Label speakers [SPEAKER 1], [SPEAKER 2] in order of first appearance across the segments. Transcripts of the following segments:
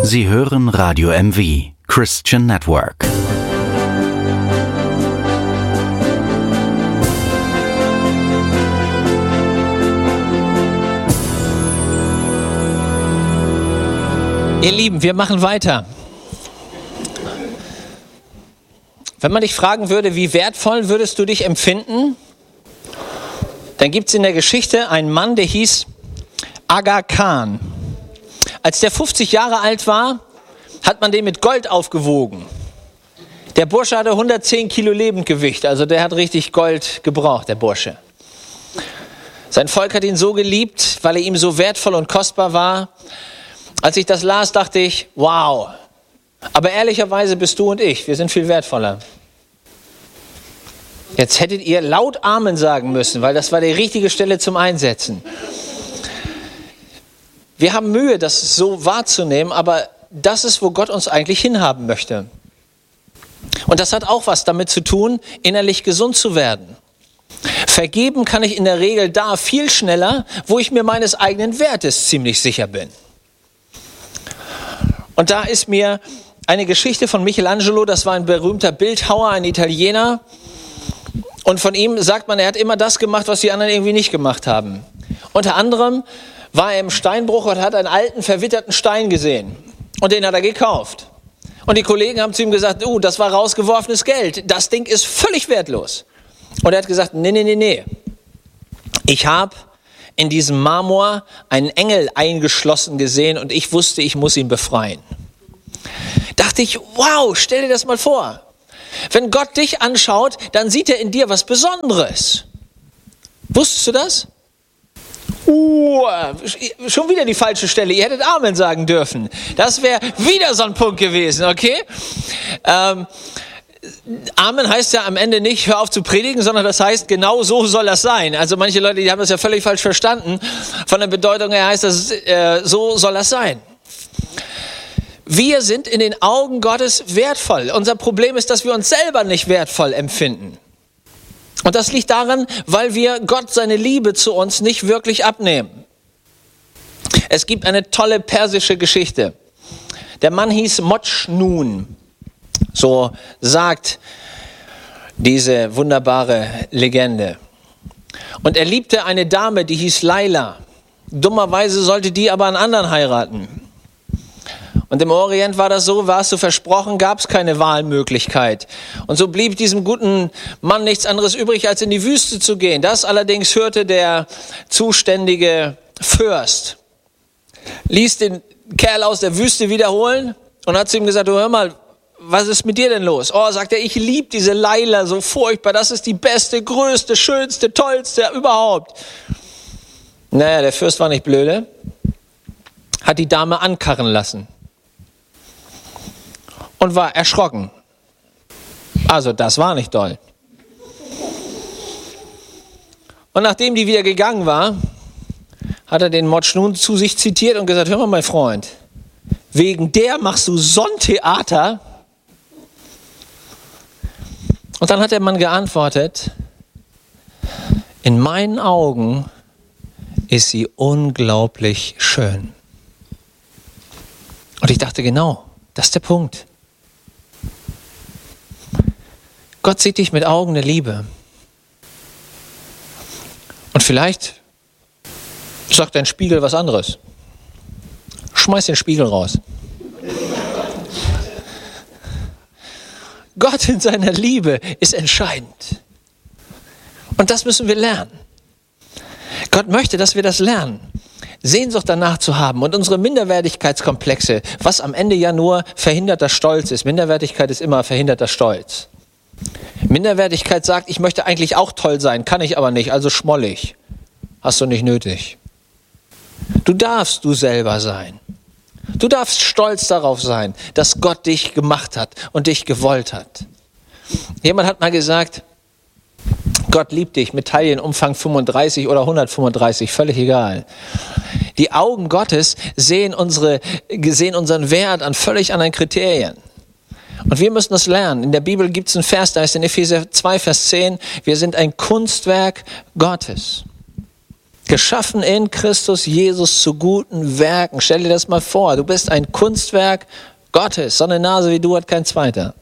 [SPEAKER 1] Sie hören Radio MV, Christian Network.
[SPEAKER 2] Ihr Lieben, wir machen weiter. Wenn man dich fragen würde, wie wertvoll würdest du dich empfinden, dann gibt es in der Geschichte einen Mann, der hieß Aga Khan. Als der 50 Jahre alt war, hat man den mit Gold aufgewogen. Der Bursche hatte 110 Kilo Lebendgewicht, also der hat richtig Gold gebraucht, der Bursche. Sein Volk hat ihn so geliebt, weil er ihm so wertvoll und kostbar war. Als ich das las, dachte ich, wow. Aber ehrlicherweise bist du und ich, wir sind viel wertvoller. Jetzt hättet ihr laut Amen sagen müssen, weil das war die richtige Stelle zum Einsetzen. Wir haben Mühe, das so wahrzunehmen, aber das ist, wo Gott uns eigentlich hinhaben möchte. Und das hat auch was damit zu tun, innerlich gesund zu werden. Vergeben kann ich in der Regel da viel schneller, wo ich mir meines eigenen Wertes ziemlich sicher bin. Und da ist mir eine Geschichte von Michelangelo, das war ein berühmter Bildhauer, ein Italiener. Und von ihm sagt man, er hat immer das gemacht, was die anderen irgendwie nicht gemacht haben. Unter anderem war er im Steinbruch und hat einen alten, verwitterten Stein gesehen. Und den hat er gekauft. Und die Kollegen haben zu ihm gesagt, das war rausgeworfenes Geld. Das Ding ist völlig wertlos. Und er hat gesagt, nee. Ich habe in diesem Marmor einen Engel eingeschlossen gesehen und ich wusste, ich muss ihn befreien. Dachte ich, wow, stell dir das mal vor. Wenn Gott dich anschaut, dann sieht er in dir was Besonderes. Wusstest du das? Schon wieder die falsche Stelle. Ihr hättet Amen sagen dürfen. Das wäre wieder so ein Punkt gewesen, okay? Amen heißt ja am Ende nicht, hör auf zu predigen, sondern das heißt, genau so soll das sein. Also manche Leute, die haben das ja völlig falsch verstanden. Von der Bedeutung her heißt das, so soll das sein. Wir sind in den Augen Gottes wertvoll. Unser Problem ist, dass wir uns selber nicht wertvoll empfinden. Und das liegt daran, weil wir Gott seine Liebe zu uns nicht wirklich abnehmen. Es gibt eine tolle persische Geschichte. Der Mann hieß Mojnun. So sagt diese wunderbare Legende. Und er liebte eine Dame, die hieß Laila. Dummerweise sollte die aber einen anderen heiraten. Und im Orient war das so, war es so versprochen, gab es keine Wahlmöglichkeit. Und so blieb diesem guten Mann nichts anderes übrig, als in die Wüste zu gehen. Das allerdings hörte der zuständige Fürst. Ließ den Kerl aus der Wüste wiederholen und hat zu ihm gesagt, hör mal, was ist mit dir denn los? Oh, sagt er, ich liebe diese Laila so furchtbar. Das ist die beste, größte, schönste, tollste überhaupt. Naja, der Fürst war nicht blöde. Hat die Dame ankarren lassen. Und war erschrocken. Also das war nicht doll. Und nachdem die wieder gegangen war, hat er den Mojnun zu sich zitiert und gesagt, hör mal, mein Freund, wegen der machst du so ein Theater. Und dann hat der Mann geantwortet, in meinen Augen ist sie unglaublich schön. Und ich dachte, genau, das ist der Punkt. Gott sieht dich mit Augen der Liebe. Und vielleicht sagt dein Spiegel was anderes. Schmeiß den Spiegel raus. Gott in seiner Liebe ist entscheidend. Und das müssen wir lernen. Gott möchte, dass wir das lernen. Sehnsucht danach zu haben und unsere Minderwertigkeitskomplexe, was am Ende ja nur verhinderter Stolz ist. Minderwertigkeit ist immer verhinderter Stolz. Minderwertigkeit sagt, ich möchte eigentlich auch toll sein, kann ich aber nicht, also schmollig. Hast du nicht nötig. Du darfst du selber sein. Du darfst stolz darauf sein, dass Gott dich gemacht hat und dich gewollt hat. Jemand hat mal gesagt, Gott liebt dich mit Taillenumfang 35 oder 135, völlig egal. Die Augen Gottes sehen unseren Wert an völlig anderen Kriterien. Und wir müssen das lernen. In der Bibel gibt es einen Vers, da ist in Epheser 2, Vers 10, wir sind ein Kunstwerk Gottes. Geschaffen in Christus Jesus zu guten Werken. Stell dir das mal vor, du bist ein Kunstwerk Gottes. So eine Nase wie du hat kein zweiter.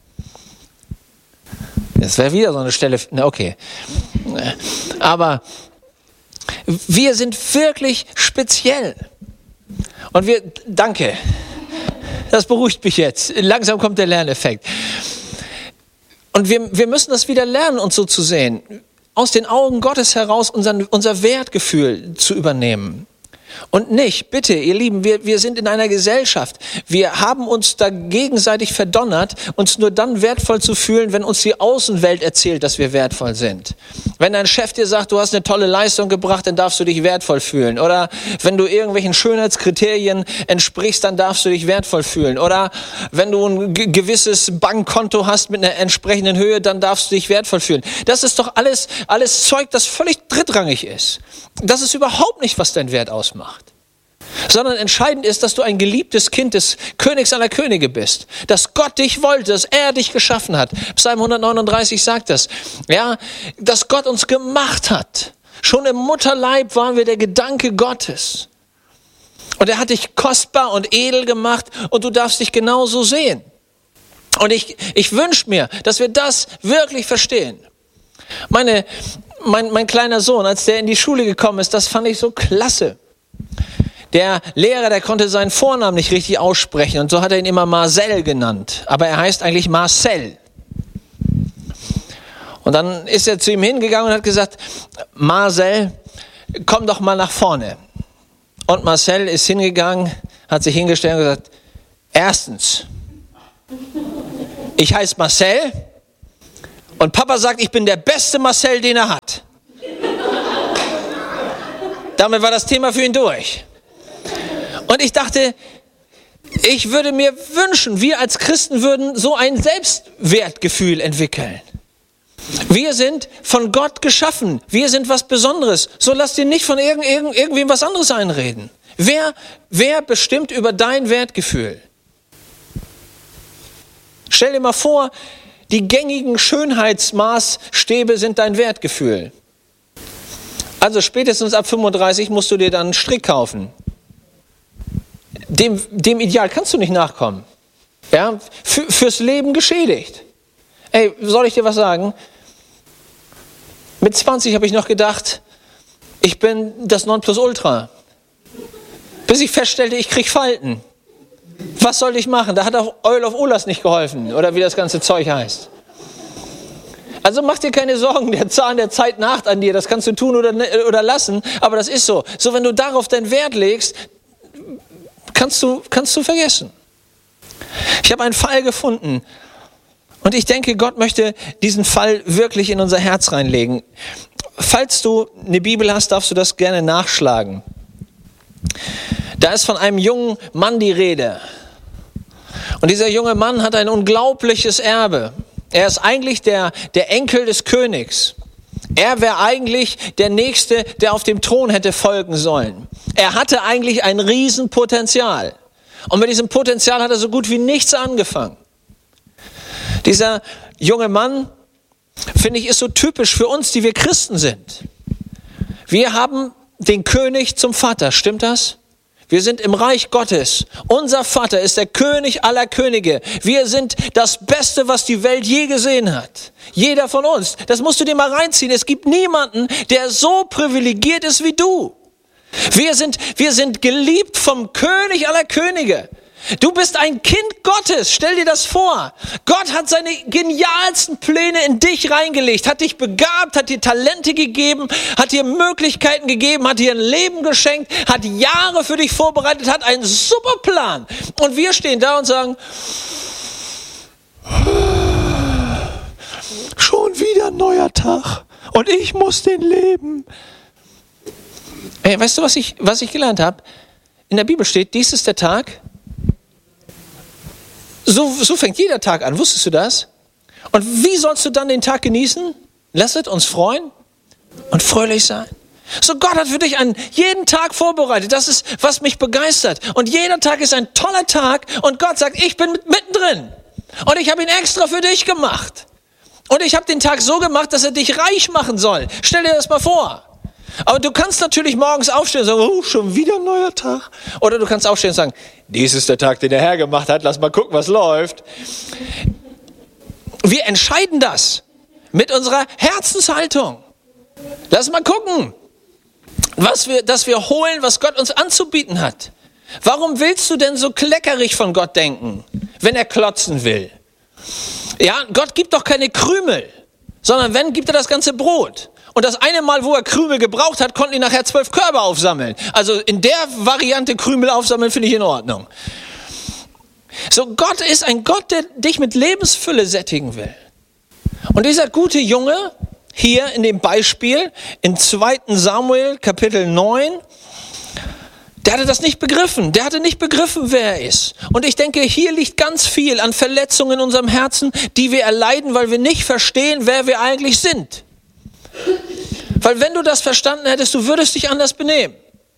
[SPEAKER 2] Das wäre wieder so eine Stelle, okay. Aber wir sind wirklich speziell. Und danke, das beruhigt mich jetzt. Langsam kommt der Lerneffekt. Und wir müssen das wieder lernen, uns so zu sehen. Aus den Augen Gottes heraus unser Wertgefühl zu übernehmen. Und nicht, bitte, ihr Lieben, wir sind in einer Gesellschaft. Wir haben uns da gegenseitig verdonnert, uns nur dann wertvoll zu fühlen, wenn uns die Außenwelt erzählt, dass wir wertvoll sind. Wenn dein Chef dir sagt, du hast eine tolle Leistung gebracht, dann darfst du dich wertvoll fühlen. Oder wenn du irgendwelchen Schönheitskriterien entsprichst, dann darfst du dich wertvoll fühlen. Oder wenn du ein gewisses Bankkonto hast mit einer entsprechenden Höhe, dann darfst du dich wertvoll fühlen. Das ist doch alles Zeug, das völlig drittrangig ist. Das ist überhaupt nicht, was dein Wert ausmacht. Sondern entscheidend ist, dass du ein geliebtes Kind des Königs aller Könige bist. Dass Gott dich wollte, dass er dich geschaffen hat. Psalm 139 sagt das. Ja, dass Gott uns gemacht hat. Schon im Mutterleib waren wir der Gedanke Gottes. Und er hat dich kostbar und edel gemacht und du darfst dich genauso sehen. Und ich wünsche mir, dass wir das wirklich verstehen. Mein kleiner Sohn, als der in die Schule gekommen ist, das fand ich so klasse. Der Lehrer, der konnte seinen Vornamen nicht richtig aussprechen und so hat er ihn immer Marcel genannt. Aber er heißt eigentlich Marcel. Und dann ist er zu ihm hingegangen und hat gesagt, Marcel, komm doch mal nach vorne. Und Marcel ist hingegangen, hat sich hingestellt und gesagt, erstens, ich heiße Marcel und Papa sagt, ich bin der beste Marcel, den er hat. Damit war das Thema für ihn durch. Und ich dachte, ich würde mir wünschen, wir als Christen würden so ein Selbstwertgefühl entwickeln. Wir sind von Gott geschaffen. Wir sind was Besonderes. So lass dir nicht von irgendwem was anderes einreden. Wer bestimmt über dein Wertgefühl? Stell dir mal vor, die gängigen Schönheitsmaßstäbe sind dein Wertgefühl. Also spätestens ab 35 musst du dir dann einen Strick kaufen. Dem Ideal kannst du nicht nachkommen. Ja? Fürs Leben geschädigt. Ey, soll ich dir was sagen? Mit 20 habe ich noch gedacht, ich bin das Nonplusultra. Bis ich feststellte, ich kriege Falten. Was soll ich machen? Da hat auch Oil of Ulas nicht geholfen. Oder wie das ganze Zeug heißt. Also mach dir keine Sorgen, der Zahn der Zeit naht an dir. Das kannst du tun oder lassen. Aber das ist so. So, wenn du darauf deinen Wert legst, kannst du vergessen. Ich habe einen Fall gefunden. Und ich denke, Gott möchte diesen Fall wirklich in unser Herz reinlegen. Falls du eine Bibel hast, darfst du das gerne nachschlagen. Da ist von einem jungen Mann die Rede. Und dieser junge Mann hat ein unglaubliches Erbe. Er ist eigentlich der Enkel des Königs. Er wäre eigentlich der Nächste, der auf dem Thron hätte folgen sollen. Er hatte eigentlich ein Riesenpotenzial. Und mit diesem Potenzial hat er so gut wie nichts angefangen. Dieser junge Mann, finde ich, ist so typisch für uns, die wir Christen sind. Wir haben den König zum Vater, stimmt das? Wir sind im Reich Gottes. Unser Vater ist der König aller Könige. Wir sind das Beste, was die Welt je gesehen hat. Jeder von uns. Das musst du dir mal reinziehen. Es gibt niemanden, der so privilegiert ist wie du. Wir sind geliebt vom König aller Könige. Du bist ein Kind Gottes, stell dir das vor. Gott hat seine genialsten Pläne in dich reingelegt, hat dich begabt, hat dir Talente gegeben, hat dir Möglichkeiten gegeben, hat dir ein Leben geschenkt, hat Jahre für dich vorbereitet, hat einen super Plan. Und wir stehen da und sagen, schon wieder ein neuer Tag und ich muss den leben. Hey, weißt du, was ich gelernt habe? In der Bibel steht, dies ist der Tag. So fängt jeder Tag an, wusstest du das? Und wie sollst du dann den Tag genießen? Lasset uns freuen und fröhlich sein. So, Gott hat für dich jeden Tag vorbereitet. Das ist, was mich begeistert. Und jeder Tag ist ein toller Tag und Gott sagt, ich bin mittendrin. Und ich habe ihn extra für dich gemacht. Und ich habe den Tag so gemacht, dass er dich reich machen soll. Stell dir das mal vor. Aber du kannst natürlich morgens aufstehen und sagen, oh, schon wieder ein neuer Tag. Oder du kannst aufstehen und sagen, dies ist der Tag, den der Herr gemacht hat, lass mal gucken, was läuft. Wir entscheiden das mit unserer Herzenshaltung. Lass mal gucken, dass wir holen, was Gott uns anzubieten hat. Warum willst du denn so kleckerig von Gott denken, wenn er klotzen will? Ja, Gott gibt doch keine Krümel, sondern wenn, gibt er das ganze Brot. Und das eine Mal, wo er Krümel gebraucht hat, konnten die nachher 12 Körbe aufsammeln. Also in der Variante Krümel aufsammeln, finde ich in Ordnung. So, Gott ist ein Gott, der dich mit Lebensfülle sättigen will. Und dieser gute Junge, hier in dem Beispiel, in 2. Samuel, Kapitel 9, der hatte das nicht begriffen. Der hatte nicht begriffen, wer er ist. Und ich denke, hier liegt ganz viel an Verletzungen in unserem Herzen, die wir erleiden, weil wir nicht verstehen, wer wir eigentlich sind. Weil wenn du das verstanden hättest, du würdest dich anders benehmen.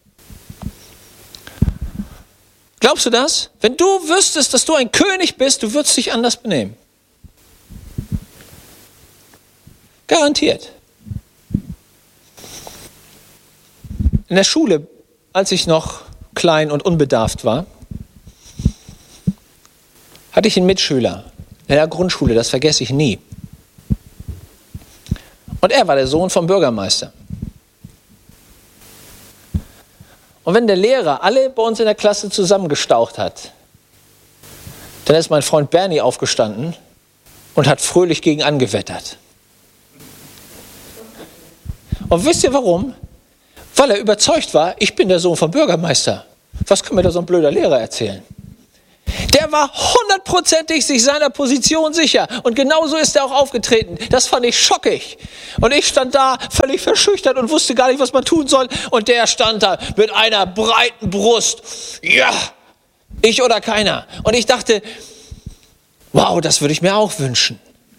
[SPEAKER 2] Glaubst du das? Wenn du wüsstest, dass du ein König bist, du würdest dich anders benehmen. Garantiert. In der Schule, als ich noch klein und unbedarft war, hatte ich einen Mitschüler in der Grundschule, das vergesse ich nie. Und er war der Sohn vom Bürgermeister. Und wenn der Lehrer alle bei uns in der Klasse zusammengestaucht hat, dann ist mein Freund Bernie aufgestanden und hat fröhlich gegen angewettert. Und wisst ihr warum? Weil er überzeugt war, ich bin der Sohn vom Bürgermeister. Was kann mir da so ein blöder Lehrer erzählen? Der war 100%ig sich seiner Position sicher. Und genauso ist er auch aufgetreten. Das fand ich schockig. Und ich stand da völlig verschüchtert und wusste gar nicht, was man tun soll. Und der stand da mit einer breiten Brust. Ja, ich oder keiner. Und ich dachte, wow, das würde ich mir auch wünschen.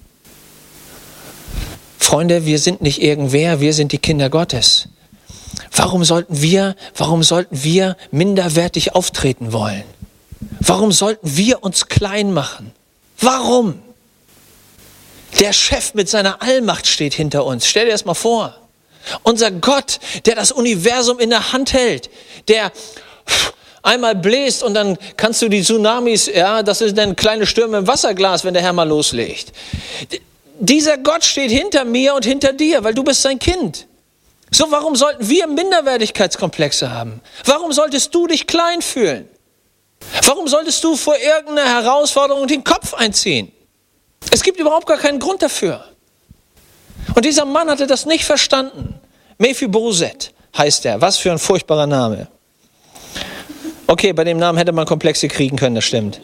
[SPEAKER 2] Freunde, wir sind nicht irgendwer, wir sind die Kinder Gottes. Warum sollten wir minderwertig auftreten wollen? Warum sollten wir uns klein machen? Warum? Der Chef mit seiner Allmacht steht hinter uns. Stell dir das mal vor. Unser Gott, der das Universum in der Hand hält, der einmal bläst und dann kannst du die Tsunamis, ja, das sind dann kleine Stürme im Wasserglas, wenn der Herr mal loslegt. Dieser Gott steht hinter mir und hinter dir, weil du bist sein Kind. So, warum sollten wir Minderwertigkeitskomplexe haben? Warum solltest du dich klein fühlen? Warum solltest du vor irgendeiner Herausforderung den Kopf einziehen? Es gibt überhaupt gar keinen Grund dafür. Und dieser Mann hatte das nicht verstanden. Mephiboset heißt er. Was für ein furchtbarer Name. Okay, bei dem Namen hätte man Komplexe kriegen können, das stimmt.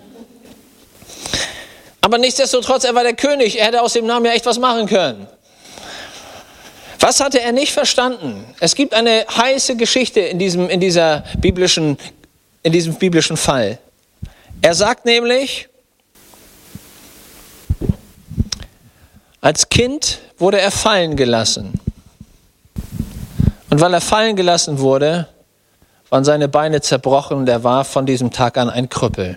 [SPEAKER 2] Aber nichtsdestotrotz, er war der König. Er hätte aus dem Namen ja echt was machen können. Was hatte er nicht verstanden? Es gibt eine heiße Geschichte in diesem biblischen Fall. Er sagt nämlich, als Kind wurde er fallen gelassen. Und weil er fallen gelassen wurde, waren seine Beine zerbrochen und er war von diesem Tag an ein Krüppel.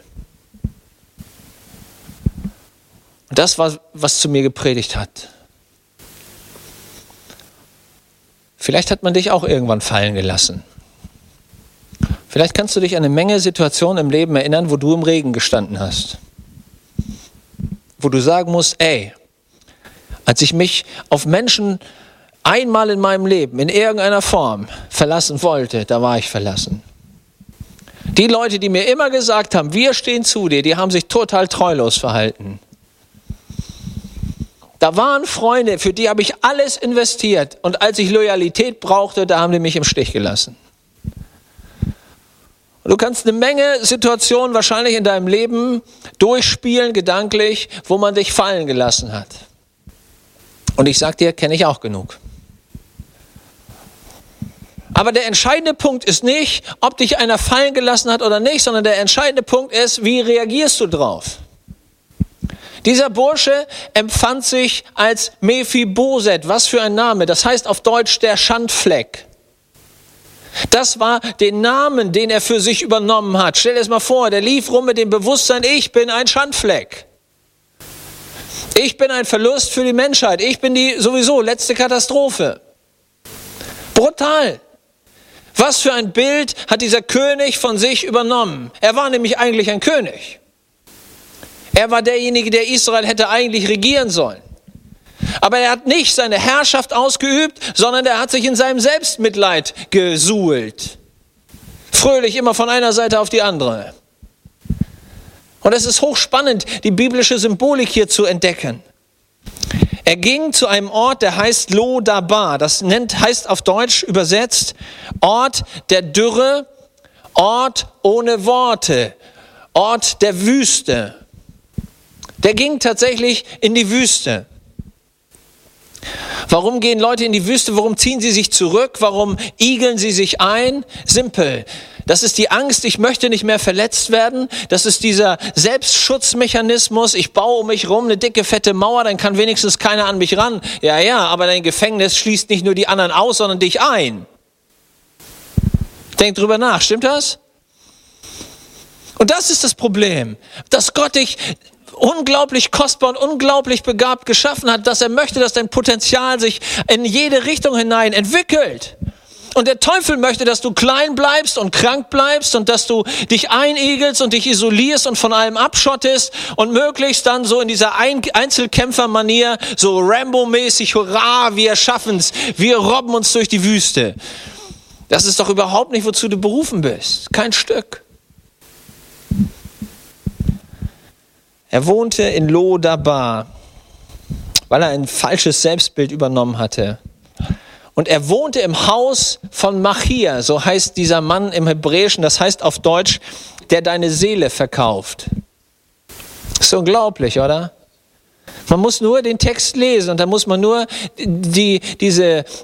[SPEAKER 2] Und das war, was zu mir gepredigt hat. Vielleicht hat man dich auch irgendwann fallen gelassen. Vielleicht kannst du dich an eine Menge Situationen im Leben erinnern, wo du im Regen gestanden hast. Wo du sagen musst, ey, als ich mich auf Menschen einmal in meinem Leben in irgendeiner Form verlassen wollte, da war ich verlassen. Die Leute, die mir immer gesagt haben, wir stehen zu dir, die haben sich total treulos verhalten. Da waren Freunde, für die habe ich alles investiert. Und als ich Loyalität brauchte, da haben die mich im Stich gelassen. Und du kannst eine Menge Situationen wahrscheinlich in deinem Leben durchspielen, gedanklich, wo man dich fallen gelassen hat. Und ich sag dir, kenne ich auch genug. Aber der entscheidende Punkt ist nicht, ob dich einer fallen gelassen hat oder nicht, sondern der entscheidende Punkt ist, wie reagierst du drauf? Dieser Bursche empfand sich als Mephiboset. Was für ein Name. Das heißt auf Deutsch der Schandfleck. Das war den Namen, den er für sich übernommen hat. Stell dir das mal vor, der lief rum mit dem Bewusstsein, ich bin ein Schandfleck. Ich bin ein Verlust für die Menschheit. Ich bin die sowieso letzte Katastrophe. Brutal. Was für ein Bild hat dieser König von sich übernommen? Er war nämlich eigentlich ein König. Er war derjenige, der Israel hätte eigentlich regieren sollen. Aber er hat nicht seine Herrschaft ausgeübt, sondern er hat sich in seinem Selbstmitleid gesuhlt. Fröhlich immer von einer Seite auf die andere. Und es ist hochspannend, die biblische Symbolik hier zu entdecken. Er ging zu einem Ort, der heißt Lo-Dabar. Das heißt auf Deutsch übersetzt Ort der Dürre, Ort ohne Worte, Ort der Wüste. Der ging tatsächlich in die Wüste. Warum gehen Leute in die Wüste? Warum ziehen sie sich zurück? Warum igeln sie sich ein? Simpel. Das ist die Angst, ich möchte nicht mehr verletzt werden. Das ist dieser Selbstschutzmechanismus. Ich baue um mich rum eine dicke, fette Mauer, dann kann wenigstens keiner an mich ran. Ja, aber dein Gefängnis schließt nicht nur die anderen aus, sondern dich ein. Denk drüber nach, stimmt das? Und das ist das Problem, dass Gott dich unglaublich kostbar und unglaublich begabt geschaffen hat, dass er möchte, dass dein Potenzial sich in jede Richtung hinein entwickelt. Und der Teufel möchte, dass du klein bleibst und krank bleibst und dass du dich einigelst und dich isolierst und von allem abschottest und möglichst dann so in dieser Einzelkämpfermanier so Rambo-mäßig, hurra, wir schaffen's, wir robben uns durch die Wüste. Das ist doch überhaupt nicht, wozu du berufen bist. Kein Stück. Er wohnte in Lo-Dabar, weil er ein falsches Selbstbild übernommen hatte. Und er wohnte im Haus von Machir, so heißt dieser Mann im Hebräischen, das heißt auf Deutsch, der deine Seele verkauft. Ist unglaublich, oder? Man muss nur den Text lesen und dann muss man nur diese